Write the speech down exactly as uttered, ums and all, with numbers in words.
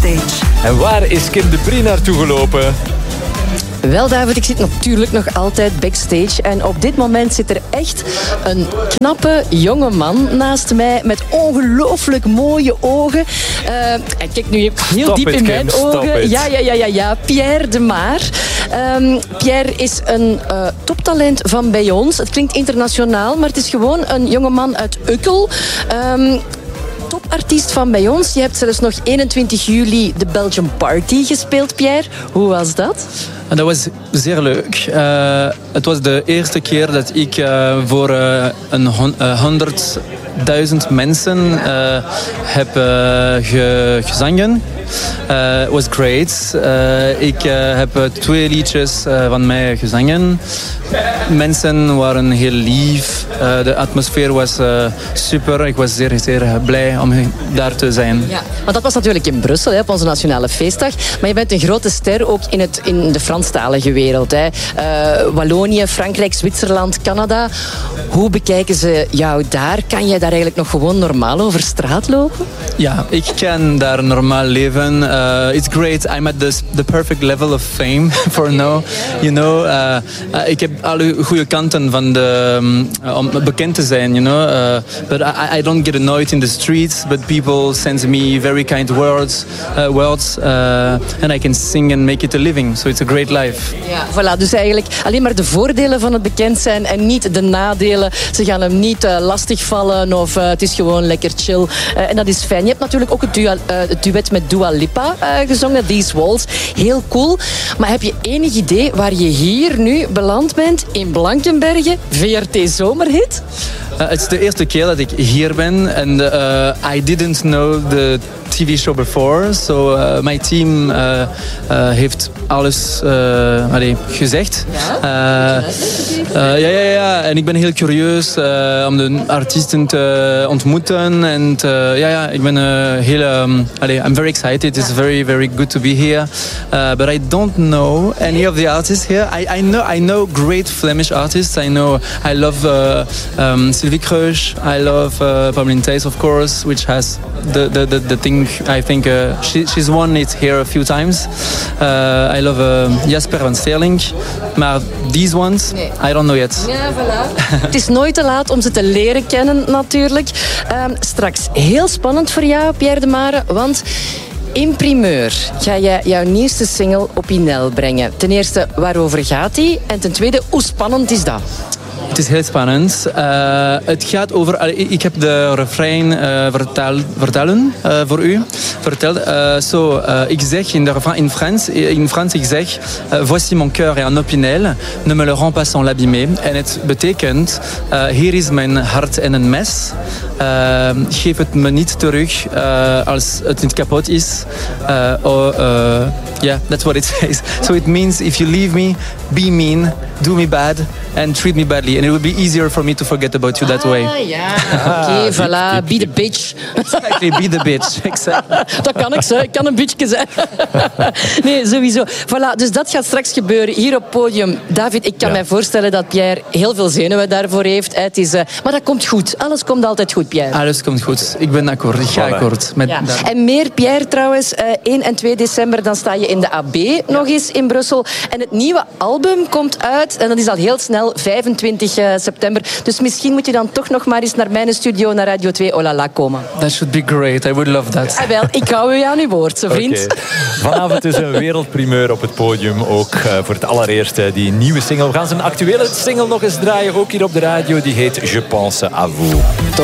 Backstage. En waar is Kim de Brie naartoe gelopen? Wel, David, ik zit natuurlijk nog altijd backstage. En op dit moment zit er echt een knappe jonge man naast mij met ongelooflijk mooie ogen. Uh, en kijk nu heel Stop diep it, in Kim, mijn stop ogen. it. Ja, ja, ja, ja, ja. Pierre de Maar. Um, Pierre is een uh, toptalent van bij ons. Het klinkt internationaal, maar het is gewoon een jongeman uit Ukkel. Um, Topartiest van bij ons. Je hebt zelfs nog eenentwintig juli de Belgian Party gespeeld, Pierre. Hoe was dat? En dat was zeer leuk. Uh, het was de eerste keer dat ik uh, voor uh, een honderdduizend mensen uh, heb uh, ge, gezongen. Uh, it was great. Uh, ik uh, heb uh, twee liedjes uh, van mij gezongen. Mensen waren heel lief. Uh, de atmosfeer was uh, super. Ik was zeer, zeer blij om daar te zijn. Ja, want dat was natuurlijk in Brussel, hè, op onze nationale feestdag. Maar je bent een grote ster ook in, het, in de Franstalige wereld. Hè. Uh, Wallonië, Frankrijk, Zwitserland, Canada. Hoe bekijken ze jou daar? Kan jij daar eigenlijk nog gewoon normaal over straat lopen? Ja, ik kan daar normaal leven. Uh, it's great. I'm at the, the perfect level of fame for now. You know, uh, uh, ik heb alle goede kanten van de, um, om bekend te zijn, you know. Uh, but I, I don't get annoyed in the streets, but people send me very kind words, uh, words, uh, and I can sing and make it a living. So it's a great life. Ja, voilà. Dus eigenlijk alleen maar de voordelen van het bekend zijn en niet de nadelen. Ze gaan hem niet uh, lastigvallen of uh, het is gewoon lekker chill. Uh, en dat is fijn. Je hebt natuurlijk ook het, duo, uh, het duet met Dua Lipa uh, gezongen, These Walls. Heel cool. Maar heb je enig idee waar je hier nu beland bent? In Blankenberge, V R T Zomerhit? Uh, het is de eerste keer dat ik hier ben en uh, I didn't know the T V show before, so uh, my team uh, uh, heeft alles uh, allez, gezegd. Ja? Uh, uh, ja, ja, ja. En ik ben heel curieus uh, om de artiesten te ontmoeten en uh, ja, ja, ik ben uh, heel, um, allez, I'm very excited. It's very, very good to be here. Uh, but I don't know any of the artists here. I, I know, I know great Flemish artists. I know, I love uh, um, Sylvie Kreusch. I love uh, Pauline Thijs, of course, which has the the the, the thing. I think uh, she, she's won it here a few times. Uh, I love uh, Jasper van Sterling. Maar these ones, nee. I don't know yet. Ja, voilà. Het is nooit te laat om ze te leren kennen, natuurlijk. Um, straks heel spannend voor jou, Pierre de Mare, want in primeur ga je jouw nieuwste single op Inel brengen. Ten eerste, waarover gaat die? En ten tweede, hoe spannend is dat? Het is heel spannend. Uh, het gaat over... Ik heb de refrein uh, vertaal, vertalen uh, voor u. Verteld. Uh, so, uh, ik zeg in, de, in Frans, in Frans, ik zeg... Uh, Voici mon cœur et un opinel. Ne me le rends pas sans l'abîmer. En het betekent... Uh, hier is mijn hart en een mes. Uh, geef het me niet terug uh, als het niet kapot is. Uh, or, uh, yeah, that's what it says. So it means if you leave me, be mean, do me bad and treat me badly. And it will be easier for me to forget about you that way. Ah, ja. Oké, okay, voilà. Be the bitch. Exactly, be the bitch. Exactly. Dat kan ik zo. Ik kan een bitchje zijn. Nee, sowieso. Voilà, dus dat gaat straks gebeuren hier op het podium. David, ik kan ja. mij voorstellen dat Pierre heel veel zenuwen daarvoor heeft. Het is, uh, maar dat komt goed. Alles komt altijd goed, Pierre. Alles komt goed. Ik ben akkoord. Ik ga akkoord. Met ja. En meer, Pierre, trouwens. Uh, één en twee december, dan sta je in de A B nog eens in Brussel. En het nieuwe album komt uit. En dat is al heel snel, vijfentwintig september. Dus misschien moet je dan toch nog maar eens naar mijn studio, naar Radio twee Olala komen. That should be great. I would love that. Ah, wel, ik hou u aan uw woord, zo vriend. Okay. Vanavond is een wereldprimeur op het podium. Ook uh, voor het allereerst uh, die nieuwe single. We gaan zijn actuele single nog eens draaien. Ook hier op de radio. Die heet Je pense à vous.